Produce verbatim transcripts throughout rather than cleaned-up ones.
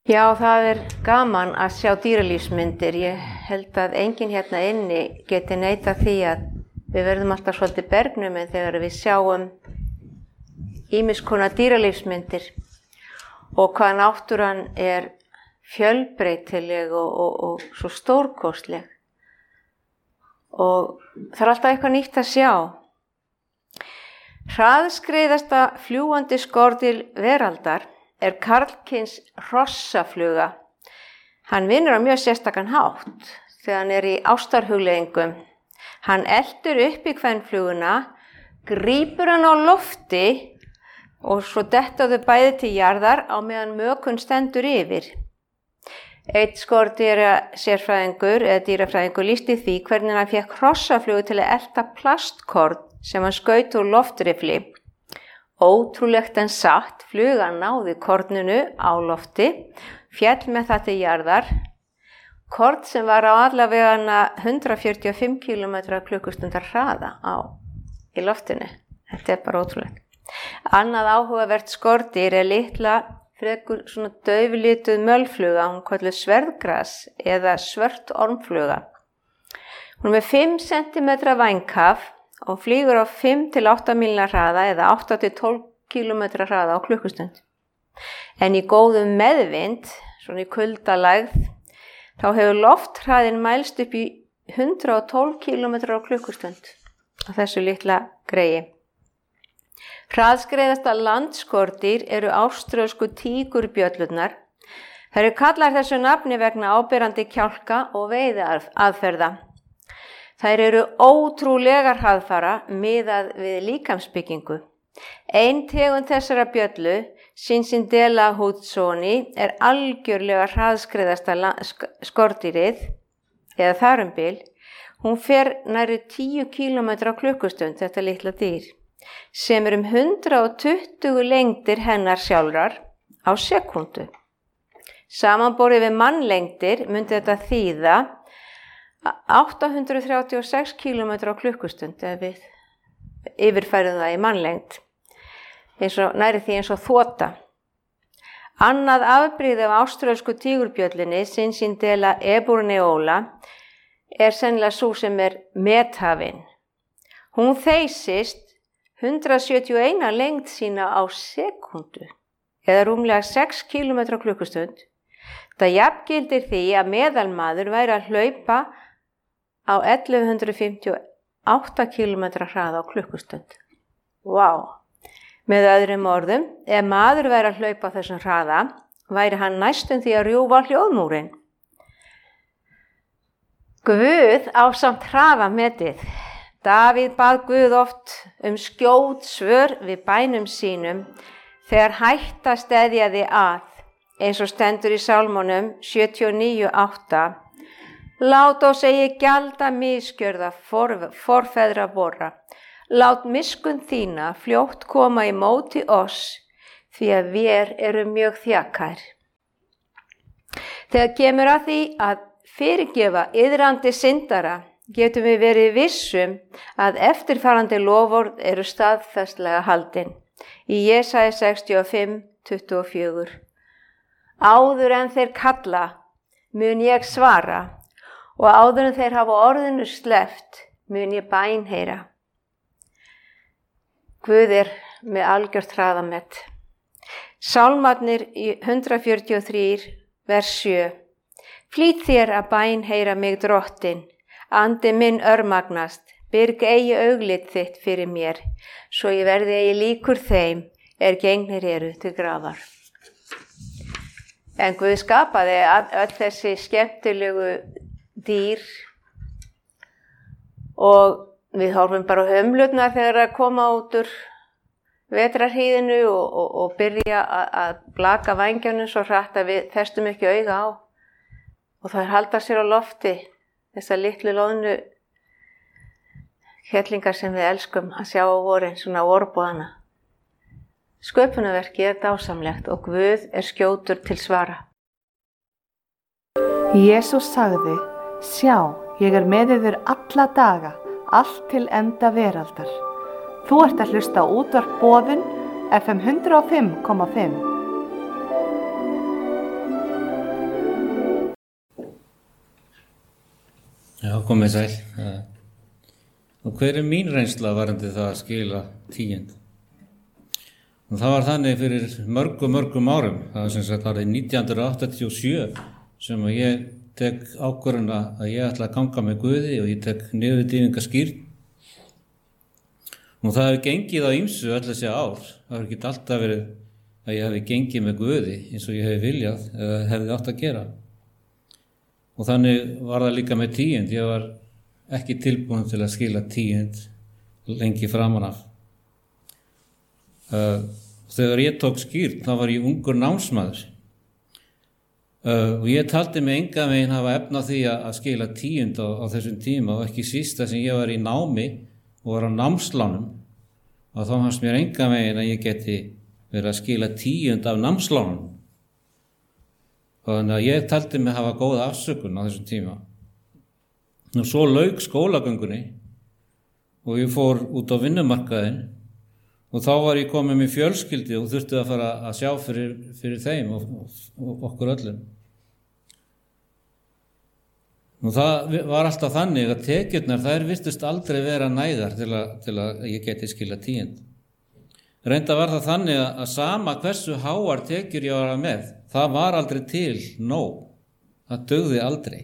Já, það er gaman að sjá dýralífsmyndir. Ég held að enginn hérna inni geti neitað því að við verðum alltaf svolítið bergnumin þegar við sjáum ýmiss konar dýralífsmyndir og hvað náttúran er fjölbreytileg og, og, og svo stórkostleg. Og það er alltaf eitthvað nýtt að sjá. Hraðskreiðasta fljúgandi skordýr veraldar er karlkyns hrossafluga. Hann vinnur á mjög sérstakan hátt þegar hann er í ástarhugleiðingum. Hann eltir upp í kvenfluguna, grípur hann á lofti og svo detta þau bæði til jarðar á meðan mökun stendur yfir. Einn skordýra sérfræðingur eða dýrafræðingur lýsti því hvernig hann fékk hrossaflugu til að elta plastkorn sem hann skaut úr loftrifli. Ótrúlegt en satt, flugan náði korninu á lofti, féll með það til jarðar, korn sem var á allavega hundrað fjörutíu og fimm kílómetra á klukkustundar hraða á í loftinu. Þetta er bara ótrúlegt. Annað áhugavert skordýr er litla, frekur svona dauflituð mölfluga, hún kölluð sverðgras eða svört ormfluga. Hún er með fimm sentimetra vænghaf og flýgur á fimm til átta mílna hraða eða átta til tólf kílómetra hraða á klukkustund. En í góðum meðvind, svona í kuldalægð, þá hefur lofthraðinn mælst upp í hundrað og tólf kílómetra á klukkustund á þessu litla greigi. Hraðskreiðasta landskordýr eru áströlsku tígurbjöllurnar. Þær eru kallar þessu nafni vegna áberandi kjálka og veiðiaðferða. Þær eru ótrúlegar hraðfara miðað við líkamsbyggingu. Ein tegund þessara bjöllu, Cincindela hudsoni, er algjörlega hraðskreiðasta skordýrið, eða þar um bil. Hún fer nærri tíu kílómetra á klukkustund, þetta litla dýr, sem er um hundrað og tuttugu lengdir hennar sjálfrar á sekúndu. Samanborið við mannlengdir myndi þetta þýða átta hundruð þrjátíu og sex kílómetra á klukkustund ef við yfirfærum það í mannlengd, eins og næri því eins og þota. Annað afbrigði af áströlsku tígurbjöllinni, Cincindela eburneola, er sennilega sú sem er methafin. Hún þeysist hundrað sjötíu og eina lengd sína á sekúndu, eða rúmlega sex kílómetra á klukkustund. Það jafngildir því að meðalmaður væri að hlaupa á ellefu hundruð fimmtíu og átta kílómetra hraða á klukkustund. Vá! Með öðrum orðum, ef maður væri að hlaupa á þessum hraða, væri hann næstum því að rjúfa hljóðmúrinn. Guð ásamt hraðametið. Davíð bað Guð oft um skjót svör við bænum sínum þegar hætta steðjaði að, eins og stendur í Sálmunum sjötíu og níu átta. Lát oss eigi gjalda misgjörða for, forfeðra vorra. Lát miskun þína fljótt koma í móti oss, því að vér eru mjög þjakær. Þegar kemur að því að fyrirgefa iðrandi syndara, getum við verið vissum að eftirfarandi loforð eru staðfestlega haldin. Í Jesaja sextíu og fimm tuttugu og fjögur. Áður en þeir kalla, mun ég svara, og áður en þeir hafa orðinu sleppt, mun ég bænheyra. Guð er með algjört hraðamet. Sálmarnir í hundrað fjörutíu og þrjú, vers sjö. Flýt þér að bænheyra mig drottin, andi minn örmagnast, byrg eigi auglit þitt fyrir mér, svo ég verði eigi líkur þeim, er gengnir eru til grafar. En Guð skapaði öll þessi skemmtilegu dýr og við horfum bara á hömlurnar þegar að koma út úr vetrarhýðinu og, og, og byrja að, að blaka vængjónum svo hratt að við festum ekki auga á. Og það halda sér á lofti, þessar litlu loðnu hellingar sem við elskum að sjá á vorin, svona orboðana. Sköpunarverkið er dásamlegt og Guð er skjótur til svara. Jesús sagði, sjá, ég er með yður alla daga, allt til enda veraldar. Þú ert að hlusta á útvarp Boðun F M hundrað og fimm komma fimm. Já, komið sæl. Og hver er mín reynsla varandi það að skila tíund? Og það var þannig fyrir mörgum, mörgum árum. Það var sem sagt árið nítján hundruð áttatíu og sjö sem að ég tek ákvörðun að ég ætla að ganga með Guði og ég tek niðurdýfingaskírn. Og það hefur gengið á ýmsu öll þessi ár. Það hefur ekki alltaf verið að ég hefði gengið með Guði eins og ég hefði viljað eða hefði átt að gera. Og þannig var það líka með tíund. Ég var ekki tilbúin til að skila tíund lengi framan af. Uh, þegar ég tók skírn, þá var ég ungur námsmaður. Uh, og ég taldi mig engan veginn hafa efna því að, að skila tíund á, á þessum tíma og ekki sísta sem ég var í námi og var á námslánum. Og þá fannst mér engan veginn að ég geti verið að skila tíund af námslánum. Þannig að ég taldi mig hafa góða afsökun á þessum tíma. Og svo lauk skólagöngunni og ég fór út á vinnumarkaðinn og þá var ég komið með fjölskyldi og þurfti að fara að sjá fyrir, fyrir þeim og, og, og okkur öllum. Og það var alltaf þannig að tekjurnar, þær virtust aldrei vera nægar til að, til að ég geti skila tíund. Reynda var það þannig að, að sama hversu háar tekjur ég var með, það var aldrei til nóg. Það dugði aldrei.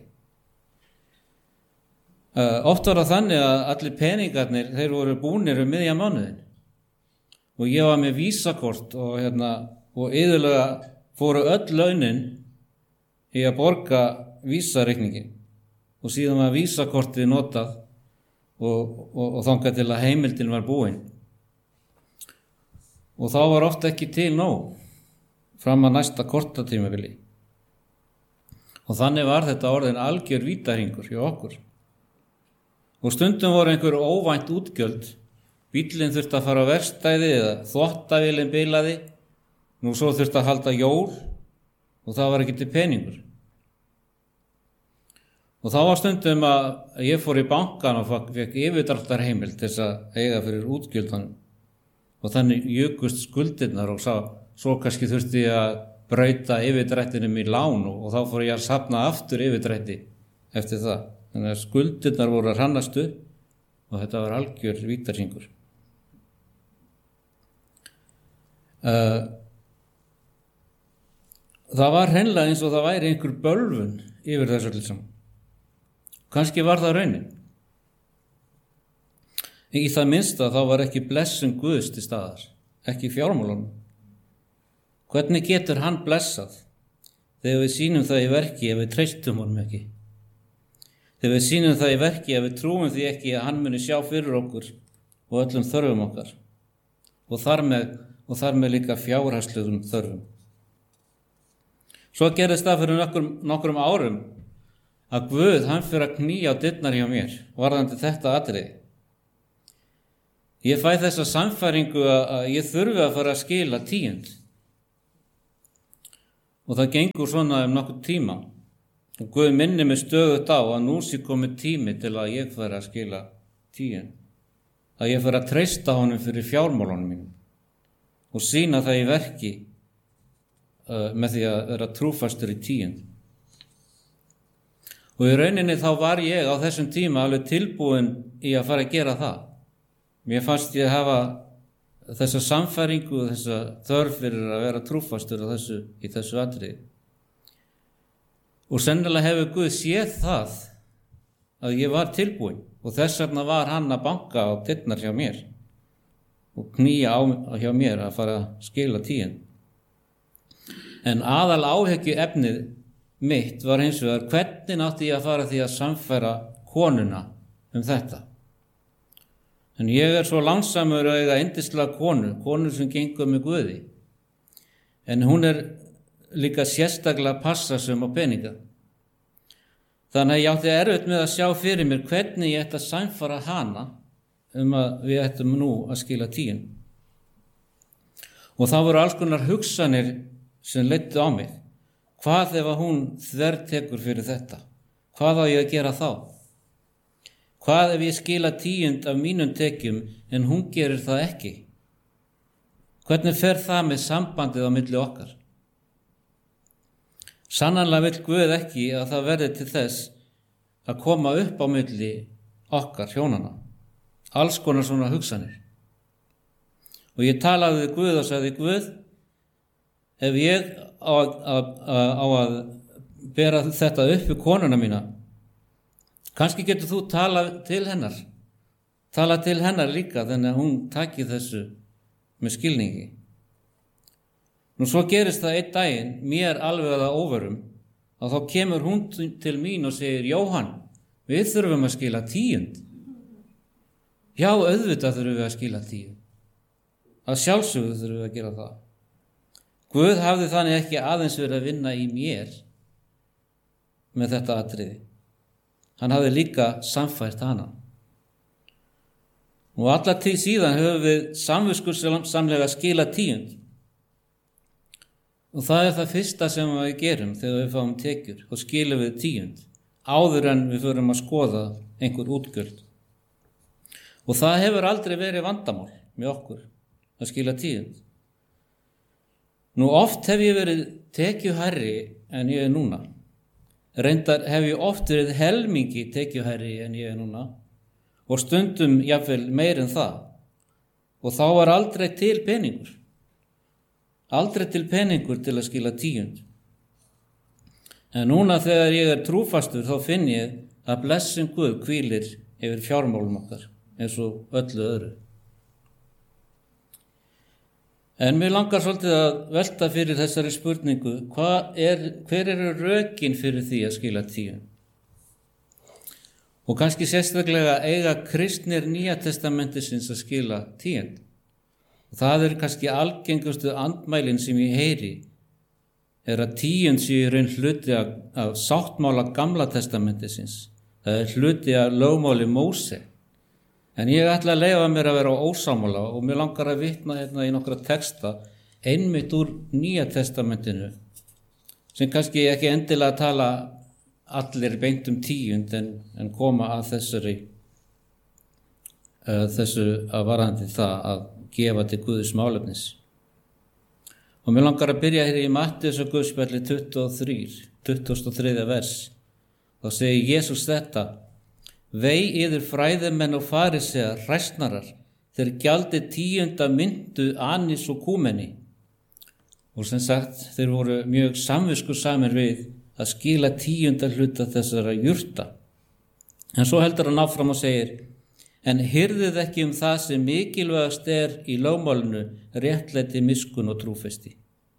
Uh, oft var það þannig að allir peningarnir, þeir voru búnir um miðja mánuðin. Og ég var með vísakort og, hérna, og iðulega fóru öll launin í að borga vísareikningin. Og síðan var vísakortið notað og, og, og þangað til að heimildin var búin. Og þá var oft ekki til nóg fram að næsta kortatímabili. Og þannig var þetta orðin algjör vítahringur hjá okkur. Og stundum voru einhver óvænt útgjöld. Bíllinn þurfti að fara á verkstæði eða þvottavélin bilaði. Nú svo þurfti að halda jól og það var ekki til peningur. Og þá var stundum að ég fór í bankan og fekk yfirdráttarheimild til þess að eiga fyrir útgjöldanum. Og þannig jukust skuldirnar og sá, svo kannski þurfti ég að brauta yfirdrættinum í lán og, og þá fór ég að safna aftur yfirdrætti eftir það. Þannig að skuldirnar voru að hrannast upp og þetta var algjör vítarhringur. Uh, það var hreinlega eins og það væri einhver bölvun yfir þessu öllu saman. Kannski var það raunin. Í það minnsta þá var ekki blessun Guðs til staðar, ekki fjármálunum. Hvernig getur hann blessað þegar við sýnum það í verki ef við treystum honum ekki? Þegar við sýnum það í verki ef við trúum því ekki að hann muni sjá fyrir okkur og öllum þörfum okkar og þar með, og þar með líka fjárhagslegum þörfum. Svo gerðist það fyrir nokkrum, nokkrum árum að Guð hann fyrir að knýja á dyrnar hjá mér varðandi þetta atriði. Ég fæ þessa sannfæringu að ég þurfi að fara að skila tíund. Og það gengur svona um nokkur tíma. Og Guð minni mig stöðugt á að nú sé komið tími til að ég færi að skila tíund. Að ég færi að treysta honum fyrir fjármálunum mínum og sýna það í verki uh, með því að vera trúfastur í tíund. Og í rauninni þá var ég á þessum tíma alveg tilbúin í að fara að gera það. Mér fannst ég hafa þessa samfæringu og þessa þörf fyrir að vera trúfastur á þessu, í þessu atriði. Og sennilega hefur Guð séð það að ég var tilbúin og þess vegna var hann að banka á dyrnar hjá mér og knýja á hjá mér að fara að skila tíund. En aðal áhyggju efnið mitt var hins vegar hvernig átti ég að fara því að samfæra konuna um þetta. En ég er svo langsamur að eiga yndislega konu, konu sem gengur með Guði. En hún er líka sérstaklega passasum á peninga. Þannig að ég átti erfitt með að sjá fyrir mér hvernig ég ætti að sannfæra hana um að við ættum nú að skila tíund. Og það voru alls konar hugsanir sem leiddu á mig. Hvað ef að hún þvertekur fyrir þetta? Hvað á ég að gera þá? Hvað ef ég skila tíund af mínum tekjum en hún gerir það ekki? Hvernig fer það með sambandið á milli okkar? Sannanlega vill Guð ekki að það verði til þess að koma upp á milli okkar hjónana. Alls konar svona hugsanir. Og ég talaði við Guð og sagði, Guð, ef ég á, á, á að bera þetta upp við konuna mína, kannski getur þú tala til hennar, tala til hennar líka, þannig að hún taki þessu með skilningi. Nú svo gerist það einn daginn, mér alveg að óvörum, að þá kemur hún til mín og segir, Jóhann, við þurfum að skila tíund. Já, auðvitað þurfum við að skila tíund. Að sjálfsögðu þurfum við að gera það. Guð hafði þannig ekki aðeins verið að vinna í mér með þetta atriði. Hann hafði líka samfært hana. Og alla tíð síðan höfum við samviskusamlega skila tíund. Og það er það fyrsta sem við gerum þegar við fáum tekjur og skilum við tíund, áður en við förum að skoða einhver útgjöld. Og það hefur aldrei verið vandamál með okkur að skila tíund. Nú oft hef ég verið tekjuhærri en ég er núna. Reyndar hef ég oft verið helmingi tekjuhærri en ég er núna og stundum jafnvel meir en það. Og þá var aldrei til peningur. Aldrei til peningur til að skila tíund. En núna þegar ég er trúfastur þá finn ég að blessun Guð hvílir yfir fjármálum okkar eins og öllu öðru. En mér langar svolítið að velta fyrir þessari spurningu, hvað er, hver eru rökin fyrir því að skila tíund? Og kannski sérstaklega eiga kristnir Nýja testamentisins að skila tíund. Það er kannski algengustu andmælin sem ég heyri, er að tíund sé í raun hluti af, af sáttmála Gamla testamentisins. Það er hluti af lögmáli Móse. En ég ætla að leyfa mér að vera ósámála og mér langar að vitna hérna í nokkra texta einmitt úr Nýja testamentinu sem kannski ekki endilega tala allir beint um tíund en, en koma að þessari uh, þessu að varðandi það að gefa til Guðs málefnis. Og mér langar að byrja hér í Matteus og Guðspjalli tuttugu og þrjú, tuttugasta og þriðja vers. Þá segir Jesús þetta: Vei yður fræðimenn og farisear, hræsnarar, þeir gjaldið tíunda myndu, anis og kúmeni. Og sem sagt, þeir voru mjög samviskusamir við að skila tíunda hluta þessara jurta. En svo heldur hann áfram og segir: En hirðið ekki um það sem mikilvægast er í lögmálinu, réttlæti, miskunn og trúfesti.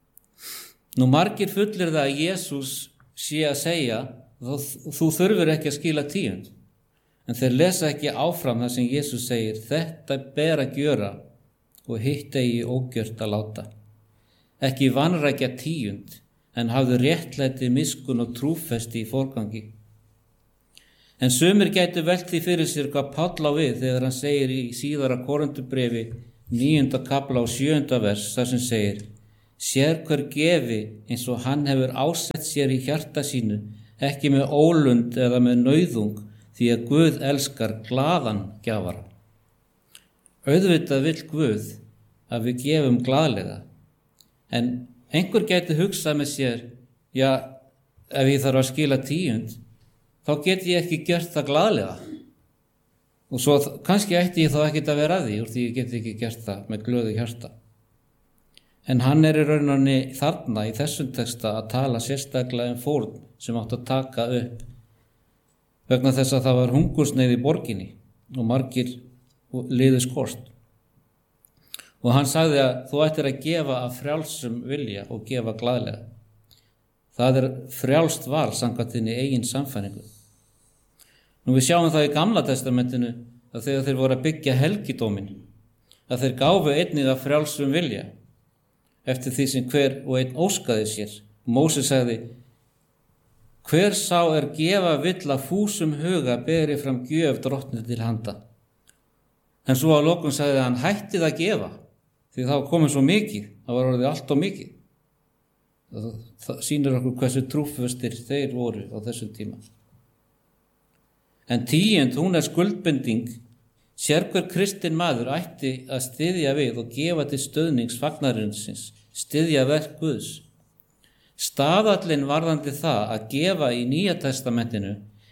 Nú margir fullir það að Jesús sé að segja, þú þurfir ekki að skila tíund. En þeir lesa ekki áfram það sem Jesús segir, þetta ber að gjöra og hitt eigi ógjört að láta. Ekki vanrækja tíund, en hafðu réttlæti, miskunn og trúfesti í forgangi. En sumir gætu velt því fyrir sér hvað Páll á við þegar hann segir í síðara Korintubrefi níunda kafla og sjöunda vers, þar sem segir: Sér hver gefi eins og hann hefur ásett sér í hjarta sínu, ekki með ólund eða með nauðung, því að Guð elskar glaðan gjafara. Auðvitað vill Guð að við gefum glaðlega, en einhver gæti hugsað með sér, já, ef ég þarf að skila tíund, þá get ég ekki gert það glaðlega. Og svo kannski ætti ég þá ekkert að vera að því, úr því ég get ekki gert það með glöðu hjarta. En hann er í rauninni þarna í þessum texta að tala sérstaklega um fórn sem átt að taka upp vegna þess að það var hungursneyð í borginni og margir liðu skort. Og hann sagði að þú ættir að gefa af frjálsum vilja og gefa glaðlega. Það er frjálst val samkvæmt þinni eigin samfæringu. Nú við sjáum það í Gamla testamentinu að þegar þeir voru að byggja helgidómin, að þeir gáfu einnig af frjálsum vilja eftir því sem hver og einn óskaði sér. Móse sagði: Hver sá er gefa vill að fúsum huga beri fram gjöf drottni til handa. En svo að lokum sagði hann: Hættið að gefa, því þá komið svo mikið, það var orðið allt og mikið. Það, það sýnir okkur hversu trúfastir þeir voru á þessum tíma. En tíund, hún er skuldbinding. Sérhver kristinn maður ætti að styðja við og gefa til stöðnings fagnarinsins, styðja verk Guðs. Staðallinn varðandi það að gefa í Nýja testamentinu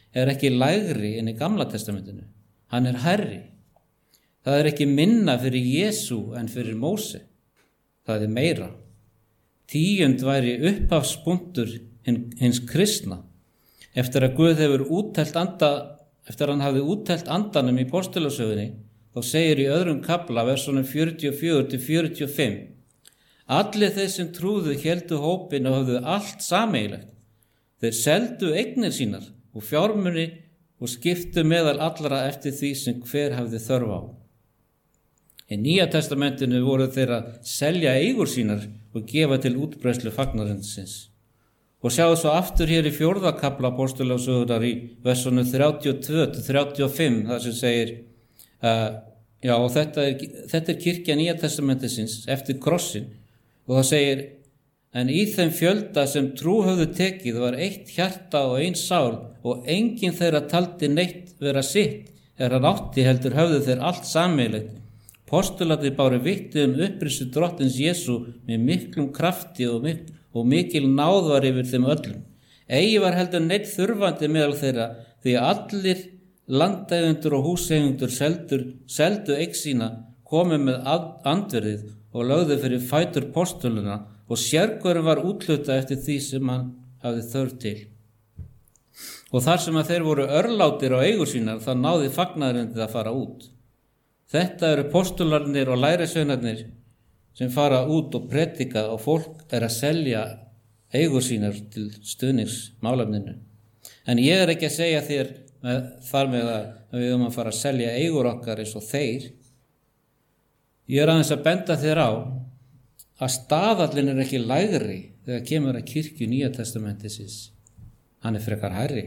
er ekki lægri en í Gamla testamentinu. Hann er hærri. Það er ekki minna fyrir Jesú en fyrir Móse. Það er meira. Tíund væri upphafspunktur hins kristna. Eftir að Guð hefur úttelt anda, eftir að hann hafði úttelt andanum í postulasögunni, þá segir í öðrum kafla, versunum fjörutíu og fjögur til fjörutíu og fimm, allir þeir sem trúðu héldu hópinn og höfðu allt sameiginlegt. Þeir seldu eignir sínar og fjármuni og skiptu meðal allra eftir því sem hver hafði þörf á. Í Nýja testamentinu voru þeir að selja eigur sínar og gefa til útbreiðslu fagnarins. Og sjáðu svo aftur hér í fjórða kafla postulasögunnar í versunum þrjátíu og tvö til þrjátíu og fimm, þar sem segir, uh, já, og þetta er, þetta er kirkja Nýja testamentisins eftir krossin, og það segir, en í þeim fjölda sem trú höfðu tekið var eitt hjarta og ein sál og enginn þeirra taldi neitt vera sitt, er hann átti heldur höfðu þeir allt sameiginlegt. Postularnir báru vitni um upprisu drottins Jesú með miklum krafti og, mik og mikil náð var yfir þeim öllum. Eigi var heldur neitt þurfandi meðal þeirra, því að allir landeigendur og húseigendur seldur, seldu eign sína, komið með andverðið og lögðu fyrir fætur postuluna, og sérhverjum var úthlutað eftir því sem hann hafði þörf til. Og þar sem að þeir voru örlátir á eigur sínar, þá náði fagnaðurinn að fara út. Þetta eru postularnir og lærisveinarnir sem fara út og predika, og fólk er að selja eigur sínar til stuðningsmálefninu. En ég er ekki að segja þér með, þar með að við höfum að fara að selja eigur okkar eins og þeir. Ég er aðeins að benda þér á að staðallin er ekki lægri þegar kemur að kirkju Nýja testamentisins. Hann er frekar hærri.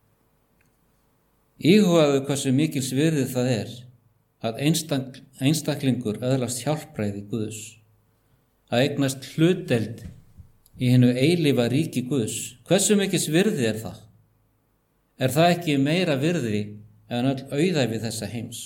Íhugaðu hversu mikils virðið það er að einstak, einstaklingur öðlast hjálpræði Guðs, að eignast hlutdeild í hinu eilífa ríki Guðs. Hversu mikils virði er það? Er það ekki meira virði en öll auðæfi þessa heims?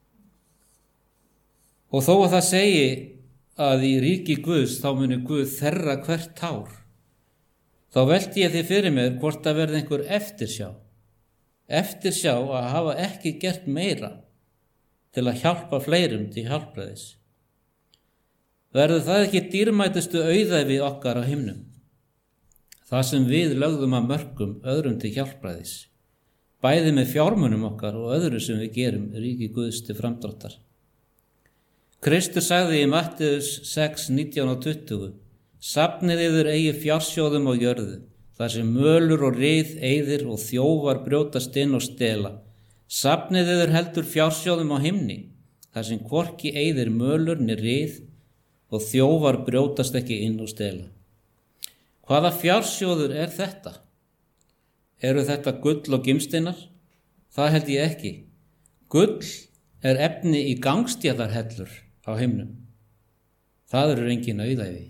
Og þó að það segi að í ríki Guðs þá muni Guð þerra hvert tár, þá velti ég því fyrir mér hvort að verði einhver eftirsjá. Eftirsjá að hafa ekki gert meira til að hjálpa fleirum til hjálpræðis. Verður það ekki dýrmætustu auðæfi okkar á himnum? Það sem við lögðum að mörkum öðrum til hjálpræðis, bæði með fjármunum okkar og öðru sem við gerum ríki Guðs til framdráttar. Kristur sagði í Matteus sex, nítján og tuttugu, safnið yður eigi fjársjóðum á jörðu, þar sem mölur og rið eyðir og þjófar brjótast inn og stela. Safnið yður heldur fjársjóðum á himni, þar sem hvorki eyðir mölur ni rið og þjófar brjótast ekki inn og stela. Hvaða fjársjóður er þetta? Eru þetta gull og gimsteinar? Það held ég ekki. Gull er efni í gangstjarnarhellur á himnum. Það eru engin auðæfi.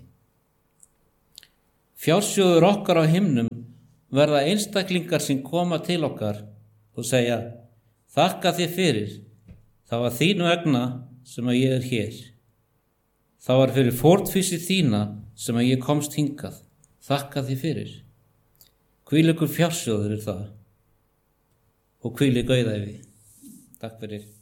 Fjársjóður okkar á himnum verða einstaklingar sem koma til okkar og segja, þakka þér fyrir, það var þínu vegna sem að ég er hér. Það var fyrir fórnfýsi þína sem að ég komst hingað. Þakka þér fyrir. Hvílíkur fjársjóður er það og hvílík auðæfi. Takk fyrir.